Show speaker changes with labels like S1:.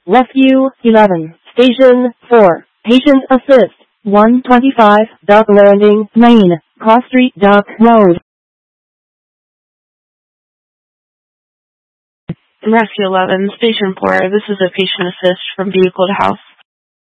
S1: Rescue 11, Station 4, Patient Assist, 125, Duck Landing, Main, Cross Street, Duck Road.
S2: Rescue 11, Station 4, this is a patient assist from vehicle to house.